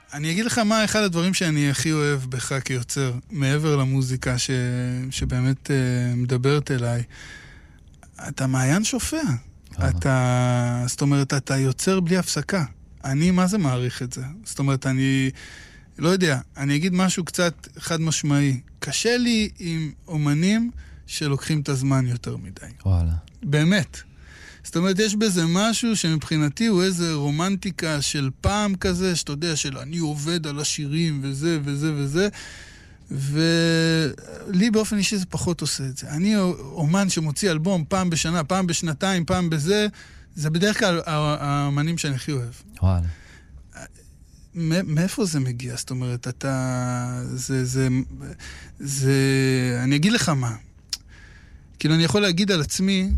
אני אגיד לך מה אחד הדברים שאני הכי אוהב בך כיוצר, מעבר למוזיקה שבאמת מדברת אליי. אתה מעיין שופע. זאת אומרת, אתה יוצר בלי הפסקה. אני מה זה מעריך את זה? זאת אומרת, אני לא יודע, אני אגיד משהו קצת חד משמעי. קשה לי עם אומנים שלוקחים את הזמן יותר מדי. וואלה. באמת. זאת אומרת, יש בזה משהו שמבחינתי הוא איזה רומנטיקה של פעם כזה, שאתה יודע, של אני עובד על השירים וזה וזה וזה, ולי באופן אישי זה פחות עושה את זה. אני אומן שמוציא אלבום פעם בשנה, פעם בשנתיים, פעם בזה, זה בדרך כלל האמנים שאני הכי אוהב. וואלה. מאיפה זה מגיע? זאת אומרת, אני אגיד לך מה. כאילו, אני יכול להגיד על עצמי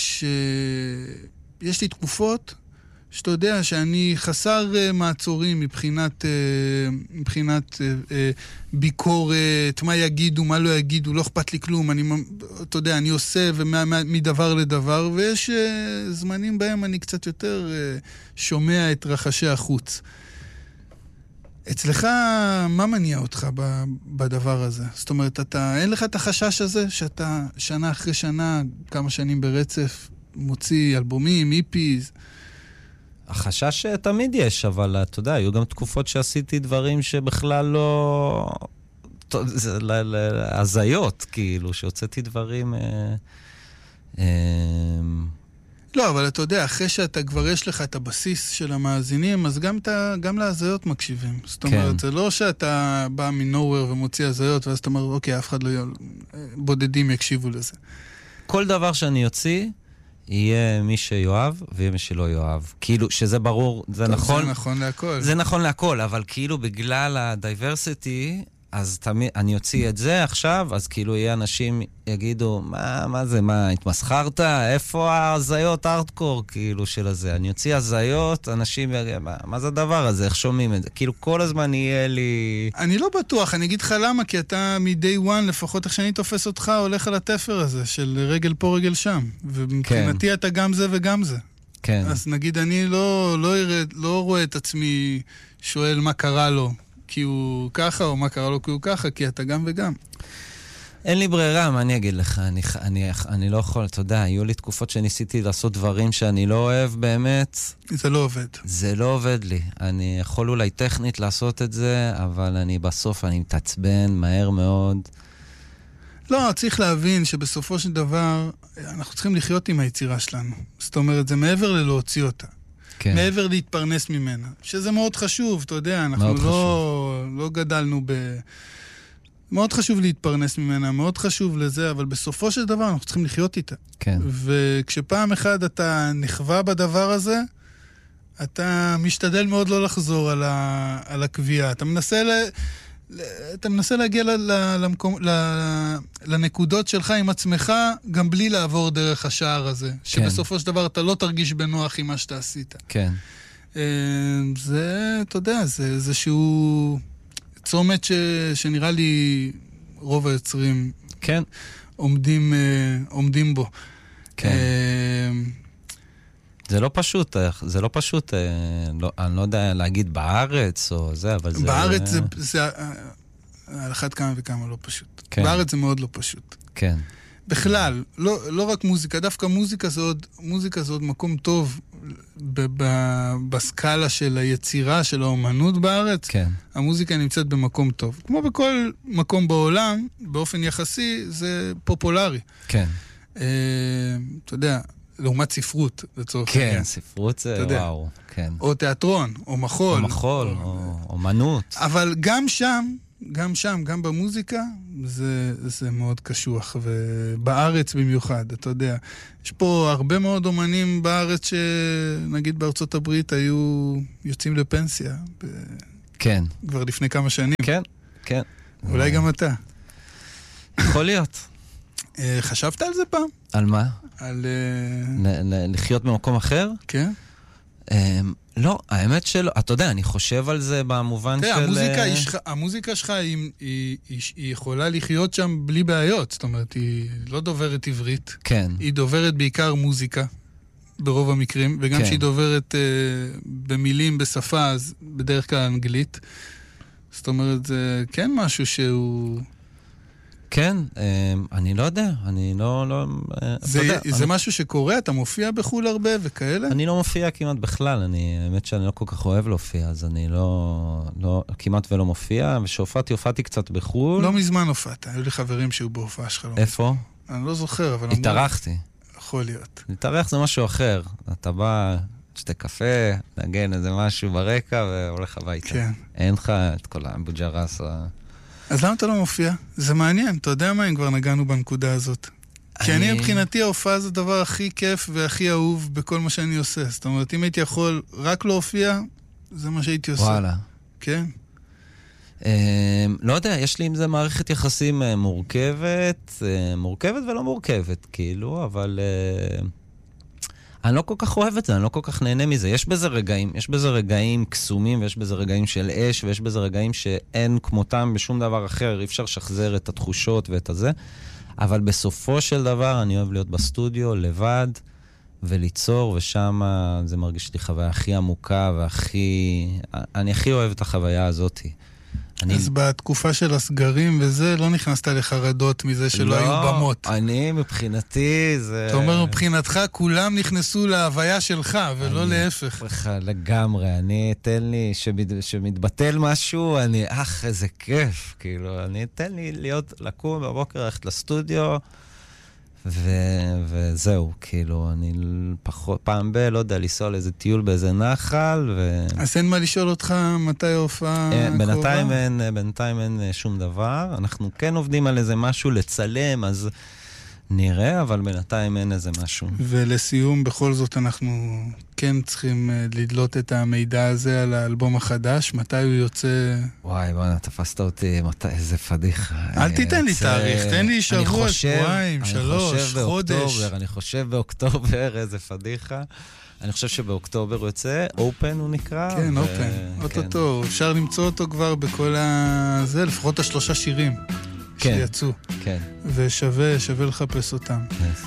שיש לי תקופות שאתה יודע שאני חסר מעצורים מבחינת ביקורת, מה יגידו, מה לא יגידו, לא אכפת לי כלום, אתה יודע, אני עושה מדבר לדבר, ויש זמנים בהם אני קצת יותר שומע את רחשי החוץ. אצלך, מה מניע אותך בדבר הזה? זאת אומרת, אין לך את החשש הזה שאתה שנה אחרי שנה, כמה שנים ברצף, מוציא אלבומים, איפיז? החשש תמיד יש, אבל אתה יודע, היו גם תקופות שעשיתי דברים שבכלל לא... הזיות, כאילו, שהוצאתי דברים... לא, אבל אתה יודע, אחרי שאתה כבר יש לך את הבסיס של המאזינים, אז גם להזיות מקשיבים. זאת אומרת, זה לא שאתה בא מנוהוור ומוציא הזיות, ואז אתה אומר, אוקיי, אף אחד לא... בודדים יקשיבו לזה. כל דבר שאני יוציא, יהיה מי שיואב, ויהיה מי שלא יואב. כאילו, שזה ברור, זה נכון... זה נכון להכל. זה נכון להכל, אבל כאילו, בגלל הדייברסיטי, אז תמיד, אני יוציא את זה עכשיו, אז כאילו יהיה אנשים יגידו, מה זה, מה, התמסחרת? איפה ההזיות הארדקור, כאילו, של הזה? אני יוציא הזיות, אנשים יגידו, מה זה הדבר הזה? איך שומעים את זה? כאילו, כל הזמן יהיה לי... אני לא בטוח, אני אגיד לך למה, כי אתה מ-day one, לפחות איך שאני תופס אותך, הולך על התפר הזה, של רגל פה, רגל שם. ומבחינתי אתה גם זה וגם זה. כן. אז נגיד, אני לא רואה את עצמי שואל מה קרה לו. כי הוא ככה, או מה קרה לו כי הוא ככה, כי אתה גם וגם. אין לי ברירה, מה אני אגיד לך? אני לא יכול, אתה יודע, היו לי תקופות שניסיתי לעשות דברים שאני לא אוהב באמת. זה לא עובד. זה לא עובד לי. אני יכול אולי טכנית לעשות את זה, אבל בסוף אני מתעצבן מהר מאוד. לא, צריך להבין שבסופו של דבר, אנחנו צריכים לחיות עם היצירה שלנו. זאת אומרת, זה מעבר ללהוציא אותה. כן. מעבר להתפרנס ממנה, שזה מאוד חשוב, אתה יודע, אנחנו לא גדלנו מאוד חשוב להתפרנס ממנה, מאוד חשוב לזה, אבל בסופו של דבר אנחנו צריכים לחיות איתה. כן. וכשפעם אחד אתה נחווה בדבר הזה, אתה משתדל מאוד לא לחזור על הקביעה. אתה מנסה להגיע לנקודות שלך עם עצמך, גם בלי לעבור דרך השער הזה. שבסופו של דבר אתה לא תרגיש בנוח עם מה שאתה עשית. כן. זה, אתה יודע, זה איזשהו צומת שנראה לי רוב היוצרים עומדים בו. כן. זה לא פשוט, אני לא יודע להגיד בארץ או זה, אבל זה... בארץ זה על אחת כמה וכמה לא פשוט. כן. בארץ זה מאוד לא פשוט. כן. בכלל, לא רק מוזיקה, דווקא מוזיקה זה עוד מקום טוב בסקאלה של היצירה, של האומנות בארץ. כן. המוזיקה נמצאת במקום טוב. כמו בכל מקום בעולם, באופן יחסי, זה פופולרי. כן. אתה יודע, לעומת ספרות, לצורך כן, העניין. ספרות זה וואו, כן. או תיאטרון, או מחול. או מחול, או אומנות. אבל גם שם, גם במוזיקה, זה מאוד קשוח, ובארץ במיוחד, אתה יודע. יש פה הרבה מאוד אומנים בארץ שנגיד בארצות הברית היו יוצאים לפנסיה. כן. כבר לפני כמה שנים. כן, כן. אולי גם אתה. יכול להיות. חשבת על זה פעם? על מה? על... לחיות במקום אחר? כן. לא, האמת שלא. אתה יודע, אני חושב על זה במובן של... המוזיקה שלך היא יכולה לחיות שם בלי בעיות. זאת אומרת, היא לא דוברת עברית. כן. היא דוברת בעיקר מוזיקה. ברוב המקרים, וגם כן. שהיא דוברת במילים בשפה, אז בדרך כלל אנגלית. זאת אומרת, זה כן משהו שהוא... כן, אני לא יודע, אני לא... זה משהו שקורה? אתה מופיע בחול הרבה וכאלה? אני לא מופיע כמעט בכלל, האמת שאני לא כל כך אוהב להופיע, אז אני לא כמעט ולא מופיע, ושהופעתי קצת בחול. לא מזמן הופעת, היו לי חברים שהיו בהופעה שלך. איפה? אני לא זוכר, אבל... התארחתי. יכול להיות. להתארח זה משהו אחר, אתה בא, שתה קפה, נגן איזה משהו ברקע, והולך הביתה. כן. אין לך את כל הבוג'רס. אז למה אתה לא מופיע? זה מעניין, אתה יודע מה אם כבר נגענו בנקודה הזאת. כי אני מבחינתי ההופעה זה הדבר הכי כיף והכי אהוב בכל מה שאני עושה. זאת אומרת, אם הייתי יכול רק להופיע, זה מה שהייתי עושה. וואלה. כן. לא יודע, יש לי עם זה מערכת יחסים מורכבת ולא מורכבת, כאילו, אבל אני לא כל כך אוהב את זה, אני לא כל כך נהנה מזה. יש בזה רגעים קסומים, ויש בזה רגעים של אש, ויש בזה רגעים שאין כמותם בשום דבר אחר, אי אפשר לשחזר את התחושות ואת הזה, אבל בסופו של דבר אני אוהב להיות בסטודיו, לבד, וליצור, ושם זה מרגיש לי חוויה הכי עמוקה, אני הכי אוהב את החוויה הזאת. אז בתקופה של הסגרים וזה, לא נכנסת לחרדות מזה שלא היו במות. אני מבחינתי זה... אתה אומר, מבחינתך כולם נכנסו להוויה שלך, ולא להפך. לגמרי, תן לי, שמתבטל משהו, איזה כיף, כאילו, תן לי לקום בבוקר, ללכת לסטודיו, וזהו, כאילו, אני פעם לא יודע, לנסוע לאיזה טיול באיזה נחל, אז אין מה לשאול אותך מתי ההופעה קרובה? בינתיים אין שום דבר. אנחנו כן עובדים על איזה משהו לצלם, אז נראה, אבל בינתיים אין איזה משהו. ולסיום, בכל זאת אנחנו כן צריכים לדלות את המידע הזה על האלבום החדש. מתי הוא יוצא? וואי, בוא'נה, תפסת אותי, איזה פדיחה. אל תיתן לי תאריך, תן לי שבוע, שבועיים, 3, חודש. אני חושב באוקטובר, איזה פדיחה. אני חושב שבאוקטובר הוא יוצא, אופן הוא נקרא. כן, אופן, אוטוטו. אפשר למצוא אותו כבר בכל הזה, לפחות 3 שירים. שיצאו. כן. ושווה לחפש אותם.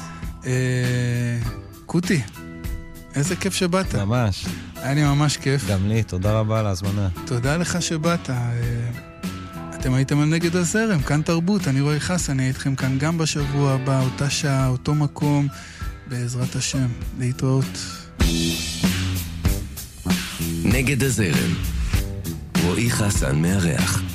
קוטי, איזה כיף שבאת. ממש. היה לי ממש כיף. גם לי, תודה רבה על ההזמנה. תודה לך שבאת. אתם הייתם על נגד הזרם, כאן תרבות, אני רועי חסן, אני איתכם כאן גם בשבוע הבא, אותה שעה, אותו מקום, בעזרת השם. להתראות. נגד הזרם, רועי חסן מארח.